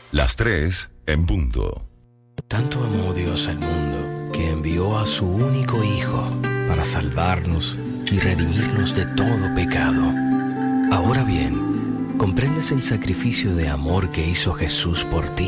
Las 3 en punto. Tanto amó Dios al mundo que envió a su único Hijo para salvarnos y redimirnos de todo pecado. Ahora bien, ¿comprendes el sacrificio de amor que hizo Jesús por ti?